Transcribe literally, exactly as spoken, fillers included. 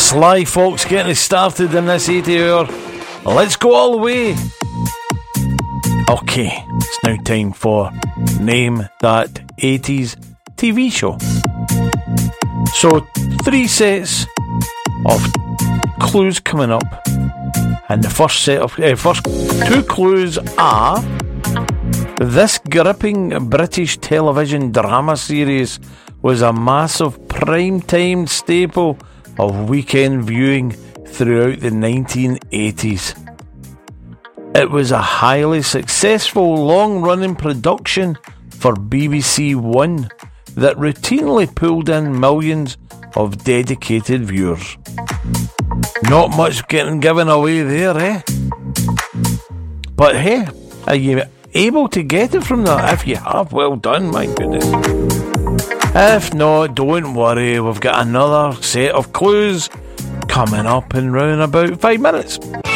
Sly Fox getting us started in this eighty hour. Let's go all the way. Okay, it's now time for Name That eighties T V Show. So, three sets of clues coming up. And the first set of uh, first two clues are: this gripping British television drama series was a massive prime-time staple of weekend viewing throughout the nineteen eighties. It was a highly successful long-running production for B B C One that routinely pulled in millions of dedicated viewers. Not much getting given away there, eh? But hey, are you able to get it from there? If you have, well done, my goodness. If not, don't worry, we've got another set of clues coming up in round about five minutes.